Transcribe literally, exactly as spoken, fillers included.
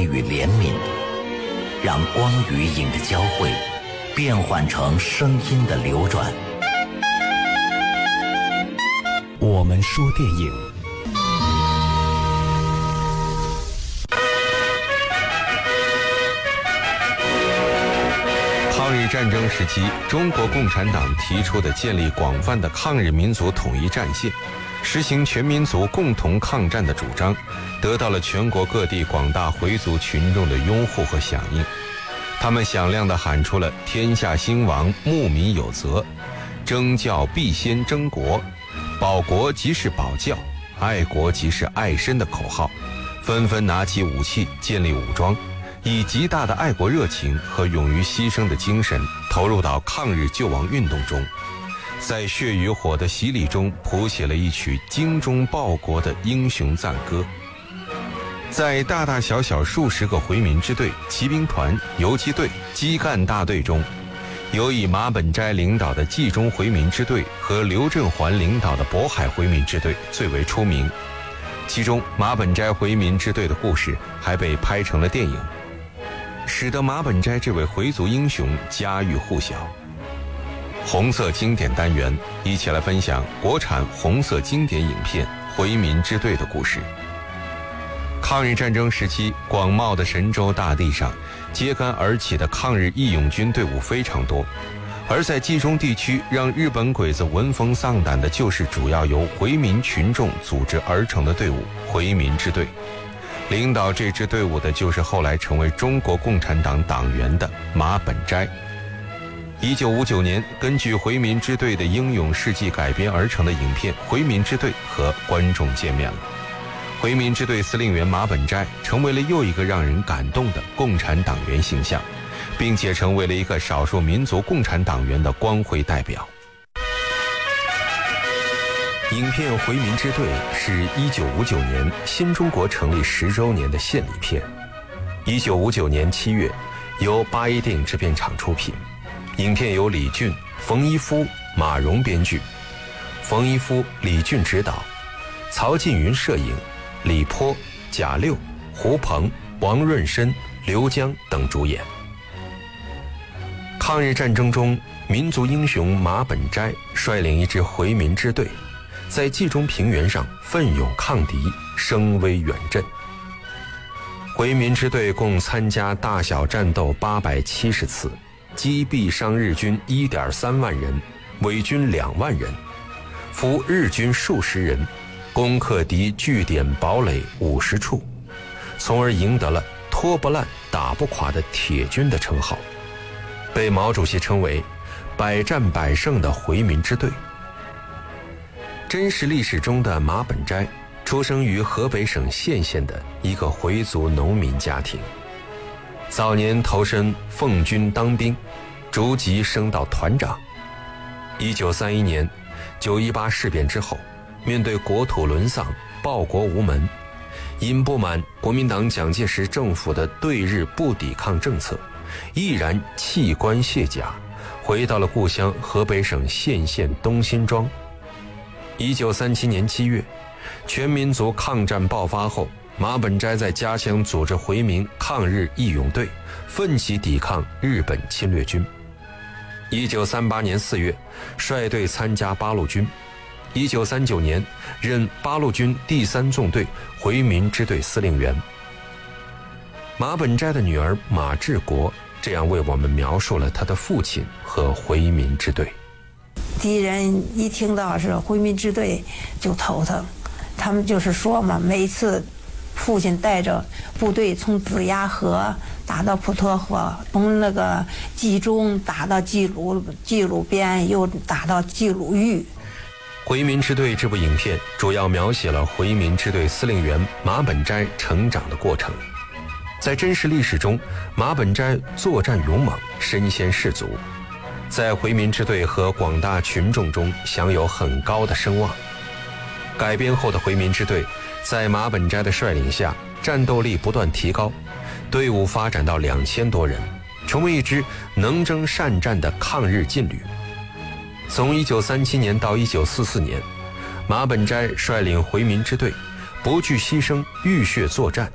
与怜悯，让光与影的交汇变换成声音的流转。 我们说电影。 抗日战争时期，中国共产党提出的建立广泛的抗日民族统一战线，实行全民族共同抗战的主张，得到了全国各地广大回族群众的拥护和响应。他们响亮地喊出了“天下兴亡，牧民有责”，征教必先征国，保国即是保教，爱国即是爱身的口号，纷纷拿起武器，建立武装，以极大的爱国热情和勇于牺牲的精神投入到抗日救亡运动中，在血与火的洗礼中谱写了一曲精忠报国的英雄赞歌。在大大小小数十个回民支队、骑兵团、游击队、基干大队中，有以马本斋领导的冀中回民支队和刘振环领导的渤海回民支队最为出名。其中马本斋回民支队的故事还被拍成了电影，使得马本斋这位回族英雄家喻户晓。红色经典单元，一起来分享国产红色经典影片《回民支队》的故事。抗日战争时期，广袤的神州大地上，揭竿而起的抗日义勇军队伍非常多，而在冀中地区，让日本鬼子闻风丧胆的就是主要由回民群众组织而成的队伍——回民支队。领导这支队伍的就是后来成为中国共产党党员的马本斋。一九五九年，根据回民支队的英勇事迹改编而成的影片《回民支队》和观众见面了。回民支队司令员马本斋成为了又一个让人感动的共产党员形象，并且成为了一个少数民族共产党员的光辉代表。影片《回民支队》是一九五九年新中国成立十周年的献礼片。一九五九年七月，由八一电影制片厂出品。影片由李俊、冯一夫、马荣编剧，冯一夫、李俊执导，曹进云摄影，李波、贾六、胡鹏、王润生、刘江等主演。抗日战争中，民族英雄马本斋率领一支回民支队，在冀中平原上奋勇抗敌，声威远震。回民支队共参加大小战斗八百七十次，击毙伤日军一点三万人，伪军两万人，俘日军数十人，攻克敌据点堡垒五十处，从而赢得了拖不烂打不垮的铁军的称号，被毛主席称为百战百胜的回民支队。真实历史中的马本斋出生于河北省献县的一个回族农民家庭，早年投身奉军当兵，逐级升到团长。一九三一年九一八事变之后，面对国土沦丧，报国无门，因不满国民党蒋介石政府的对日不抵抗政策，毅然弃官卸甲，回到了故乡河北省献县东辛庄。一九三七年七月，全民族抗战爆发后，马本斋在家乡组织回民抗日义勇队，奋起抵抗日本侵略军。一九三八年四月，率队参加八路军。一九三九年，任八路军第三纵队回民支队司令员。马本斋的女儿马志国这样为我们描述了他的父亲和回民支队。 敌人一听到是回民支队就头疼，他们就是说嘛，每次父亲带着部队从子牙河打到普陀河，从那个冀中打到冀鲁冀鲁边，又打到冀鲁豫。 回民支队这部影片主要描写了回民支队司令员马本斋成长的过程。在真实历史中，马本斋作战勇猛，身先士卒，在回民支队和广大群众中享有很高的声望。改编后的回民支队在马本斋的率领下，战斗力不断提高，队伍发展到两千多人，成为一支能征善战的抗日劲旅。从一九三七年到一九四四年，马本斋率领回民支队不惧牺牲，浴血作战，